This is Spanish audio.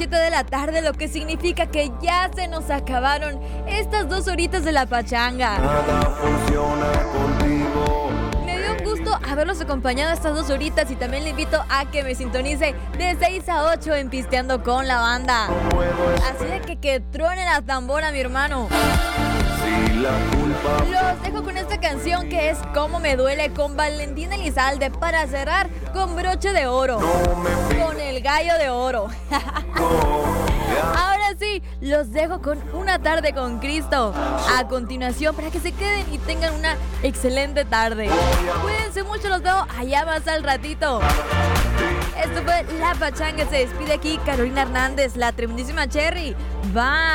7 de la tarde, lo que significa que ya se nos acabaron estas 2 horitas de la pachanga. Nada funciona contigo. Me dio un gusto haberlos acompañado estas 2 horitas y también le invito a que me sintonice de 6 a 8 en Pisteando con la Banda. Así de que truene la tambora, mi hermano. Si la culpa Los dejo con esta canción que es Cómo me duele, con Valentín Elizalde, para cerrar con broche de oro, no me con el gallo de oro. pico. Ahora sí, los dejo con Una tarde con Cristo a continuación, para que se queden y tengan una excelente tarde. Cuídense mucho, los veo allá más al ratito. Esto fue La Pachanga, se despide aquí Carolina Hernández, la tremendísima Cherry. Bye.